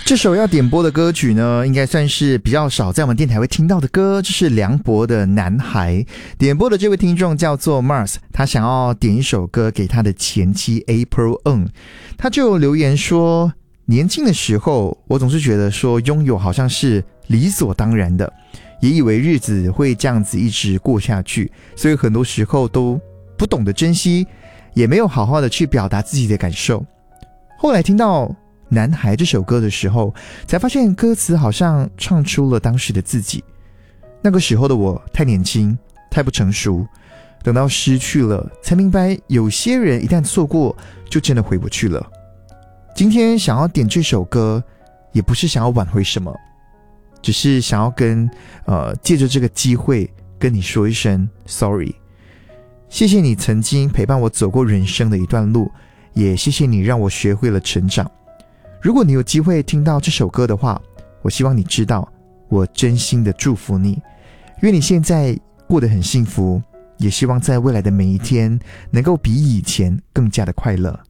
这首要点播的歌曲呢，应该算是比较少在我们电台会听到的歌，这是梁博的《男孩》。点播的这位听众叫做 Mars， 他想要点一首歌给他的前妻 April N， 他就留言说，年轻的时候我总是觉得说拥有好像是理所当然的，也以为日子会这样子一直过下去，所以很多时候都不懂得珍惜，也没有好好的去表达自己的感受。后来听到男孩这首歌的时候，才发现歌词好像唱出了当时的自己。那个时候的我太年轻，太不成熟，等到失去了，才明白有些人一旦错过，就真的回不去了。今天想要点这首歌，也不是想要挽回什么，只是想要借着这个机会跟你说一声 sorry。 谢谢你曾经陪伴我走过人生的一段路，也谢谢你让我学会了成长。如果你有机会听到这首歌的话，我希望你知道，我真心的祝福你，愿你现在过得很幸福，也希望在未来的每一天能够比以前更加的快乐。